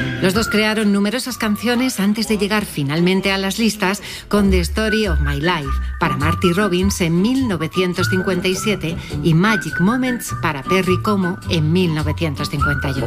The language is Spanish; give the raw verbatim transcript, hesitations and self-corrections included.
Los dos crearon numerosas canciones antes de llegar finalmente a las listas con The Story of My Life para Marty Robbins en mil novecientos cincuenta y siete y Magic Moments para Perry Como en mil novecientos cincuenta y ocho.